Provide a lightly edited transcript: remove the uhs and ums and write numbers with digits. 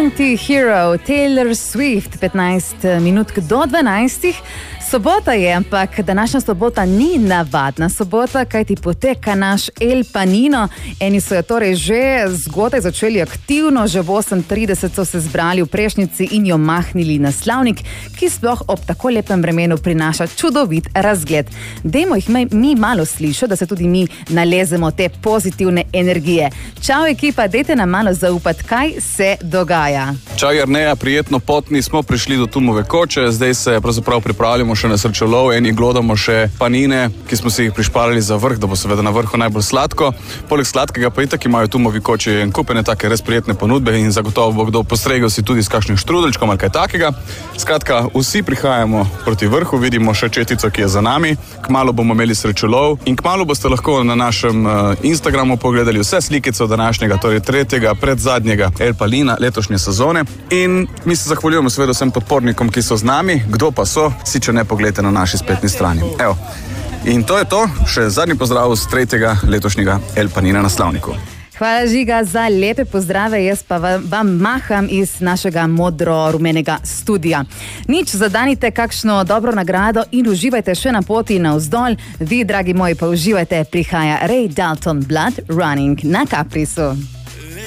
Anti-Hero, Taylor Swift, 15 minut do 12. Sobota je, ampak današnja sobota ni navadna sobota, kajti poteka naš El Panino. Eni so jo torej že zgodaj začeli aktivno, že v 8:30 so se zbrali v prešnici in jo mahnili na slavnik, ki sploh ob tako lepem vremenu prinaša čudovit razgled. Dajmo jih mi malo slišati, da se tudi mi nalezemo te pozitivne energije. Čau ekipa, dajte nam malo zaupati, kaj se dogaja. Čau Jerneja, prijetno potni smo prišli do Tumove koče, zdaj se pravzaprav pripravljamo še na srečolov, eni glodamo še panine, ki smo si jih prišparali za vrh, da bo seveda na vrhu najbolj sladko. Poleg sladkega pa itak imajo Tumovi koči en kupene take res prijetne ponudbe in zagotovo bo kdo postregel si tudi s kakšnim štrudeljčkom ali kaj takega. Skratka, vsi prihajamo proti vrhu, vidimo še četico, ki je za nami. Kmalu bomo imeli srečolov in kmalu boste lahko na našem Instagramu pogledali vse slikice od današnjega, torej tretjega, predzadnjega El Panina letošnje sezone. In mi se zahvaljujemo seveda vsem podpornikom, ki so z nami. Kdo pa so, si če ne pogledate na naši spletni strani. Evo. In to je to, še zadnji pozdrav z tretjega letošnjega El Panina na slavniku. Hvala Žiga za lepe pozdrave, jaz pa vam maham iz našega modro-rumenega studia. Nič, zadanite kakšno dobro nagrado in uživajte še na poti navzdol. Vi, dragi moji, pa uživajte, prihaja Ray Dalton, Blood Running na Caprisu.